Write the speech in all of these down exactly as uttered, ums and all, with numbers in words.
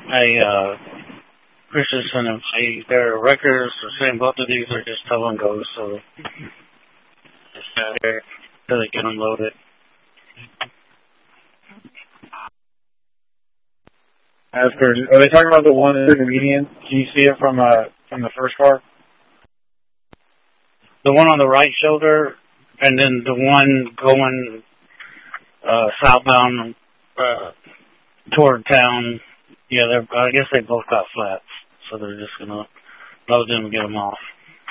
I, uh, Christensen and I, their records are saying both of these are just tell and go, so just uh, there till they get unloaded. As for, are they talking about the one in the median? Can you see it from uh from the first car? The one on the right shoulder, and then the one going uh, southbound uh, toward town. Yeah, they're, I guess they both got flats, so they're just gonna load them and get them off.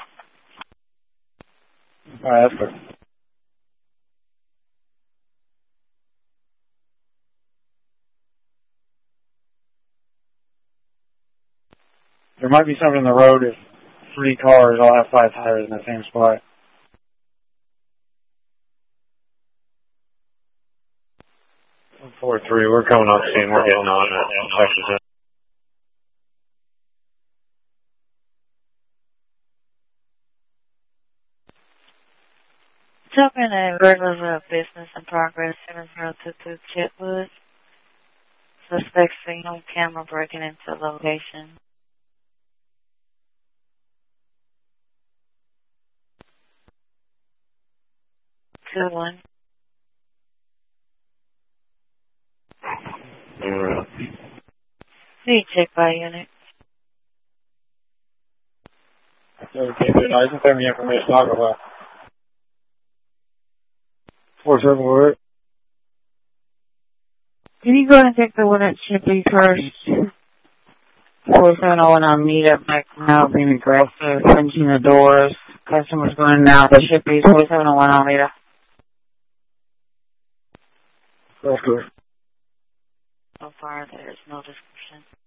All right, that's good. There might be something in the road if three cars all have five tires in the same spot. four three, we're coming on scene. We're getting on it. Talking to regular business in progress, seven zero two two Chitwood. Suspect signal camera breaking into location. two one. Alright. Need check by unit. Okay, good. I just have the information to talk about. Four seven, what? Can you go and take the one at Shippy first? four seven oh one on meetup back now, being aggressive, punching the doors. Customers going in and out. The Shippy, four seven oh one on meetup. That's good. So far, there's no description.